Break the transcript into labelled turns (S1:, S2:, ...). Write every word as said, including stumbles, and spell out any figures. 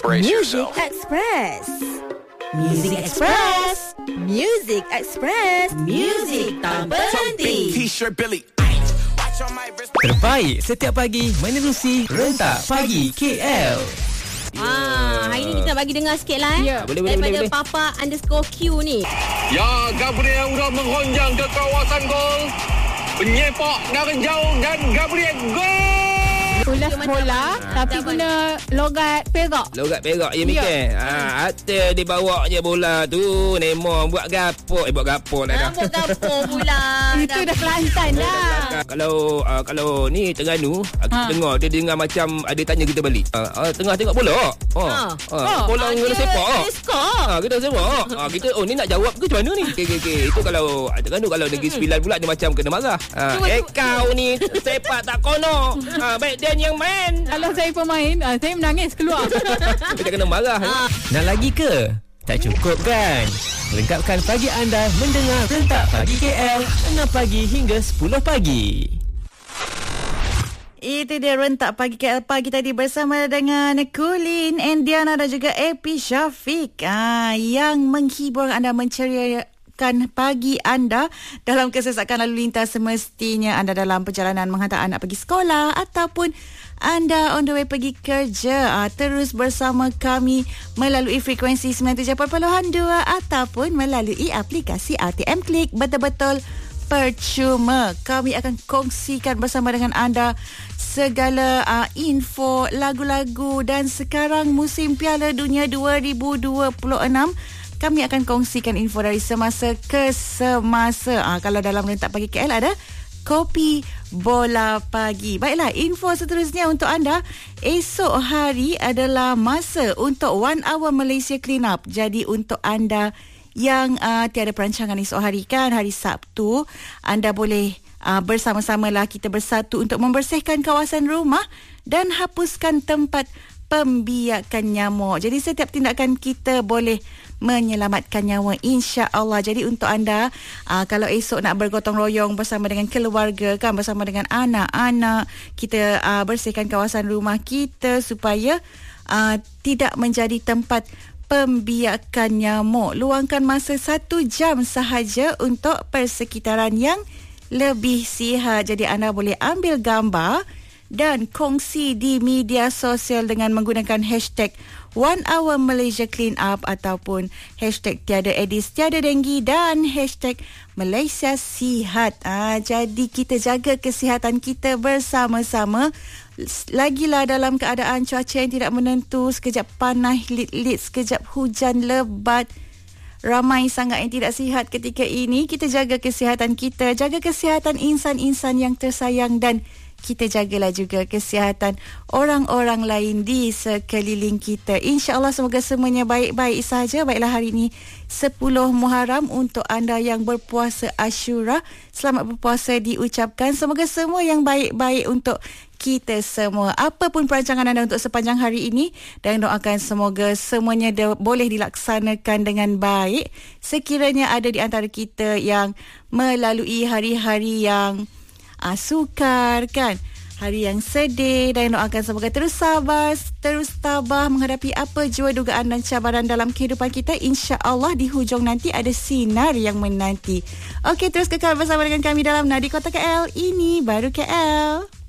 S1: Brace
S2: Music
S1: yourself.
S2: Express. Music Express. Music Express. Music tanpa henti.
S1: T-shirt Billy.
S3: Terbaik setiap pagi menerusi Rentak Pagi K L.
S4: Ah, hari ni kita bagi dengar sikit lah eh.
S3: Ya, boleh, boleh,
S4: Daripada
S3: boleh, boleh.
S4: Papa underscore Q ni.
S5: Ya, Gabriel sudah menghonjang ke kawasan gol. Penyepak dari jauh dan Gabriel gol.
S6: Ulas bola tapi
S4: tak
S6: guna logat perak.
S3: Logat perak je mikir. Ha, hati dia bawa je bola tu. Nemo buat gapo. Eh buat gapo lah dah.
S4: Rambut kapur pula.
S6: Itu dah Kelantan dah.
S3: Kalau uh, kalau ni Terengganu, uh, kita
S6: Ha.
S3: dengar dia dengar macam ada tanya kita balik. Uh, uh, tengah tengok bola. Oh.
S4: Ha.
S3: Uh, bola
S4: Ah,
S3: guna
S4: dia-
S3: sepak.
S4: dia skor.
S3: Ha, kita sepak. Ha, kita oh ni nak jawab ke macam mana ni? Okey okey okey. Itu kalau uh, Terengganu kalau Negeri Sembilan pula dia macam kena marah. Ha,
S4: Cuba,
S3: eh
S4: cuba.
S3: kau ni sepak tak kono. Ha, baik dia yang main.
S6: Kalau saya pemain, ah, saya menangis keluar.
S3: Kita kena marah. Nak lagi ke? Tak cukup kan? Lengkapkan pagi anda mendengar Rentak Pagi K L enam pagi hingga sepuluh pagi.
S2: Itu dia Rentak Pagi K L pagi tadi bersama dengan Kulin, Indiana dan juga A P Syafiq ah, yang menghibur anda, menceriakan pagi anda dalam kesesakan lalu lintas semestinya anda dalam perjalanan menghantar anak pergi sekolah ataupun anda on the way pergi kerja. Ah, terus bersama kami melalui frekuensi sembilan puluh tujuh perpuluhan dua ataupun melalui aplikasi R T M Klik. Betul-betul percuma. Kami akan kongsikan bersama dengan anda segala uh, info, lagu-lagu dan sekarang musim Piala Dunia dua ribu dua puluh enam. Kami akan kongsikan info dari semasa ke semasa. Uh, kalau dalam Rentak Pagi K L ada Kopi Bola Pagi. Baiklah, info seterusnya untuk anda. Esok hari adalah masa untuk One Hour Malaysia Clean Up. Jadi untuk anda yang uh, tiada perancangan esok hari kan, hari Sabtu, anda boleh uh, bersama-samalah kita bersatu untuk membersihkan kawasan rumah dan hapuskan tempat pembiakan nyamuk. Jadi setiap tindakan kita boleh menyelamatkan nyawa, insya-Allah. Jadi untuk anda aa, kalau esok nak bergotong royong bersama dengan keluarga kan, bersama dengan anak-anak, kita aa, bersihkan kawasan rumah kita supaya aa, tidak menjadi tempat pembiakan nyamuk. Luangkan masa satu jam sahaja untuk persekitaran yang lebih sihat. Jadi anda boleh ambil gambar dan kongsi di media sosial dengan menggunakan hashtag One Hour Malaysia Clean Up ataupun hashtag Tiada Edis Tiada Denggi dan hashtag Malaysia Sihat. Ah, jadi kita jaga kesihatan kita bersama-sama. Lagilah dalam keadaan cuaca yang tidak menentu, sekejap panas lit-lit, sekejap hujan lebat. Ramai sangat yang tidak sihat ketika ini. Kita jaga kesihatan kita, jaga kesihatan insan-insan yang tersayang dan kita jagalah juga kesihatan orang-orang lain di sekeliling kita. InsyaAllah semoga semuanya baik-baik sahaja. Baiklah, hari ini sepuluh Muharram untuk anda yang berpuasa Ashura. Selamat berpuasa diucapkan. Semoga semua yang baik-baik untuk kita semua. Apapun perancangan anda untuk sepanjang hari ini, dan doakan semoga semuanya de- boleh dilaksanakan dengan baik. Sekiranya ada di antara kita yang melalui hari-hari yang Ah, sukar kan, hari yang sedih, dan doakan semoga terus sabar, terus tabah menghadapi apa jua dugaan dan cabaran dalam kehidupan kita. InsyaAllah di hujung nanti ada sinar yang menanti. Okey, terus kekal bersama dengan kami dalam Nadi Kota K L. Ini baru K L.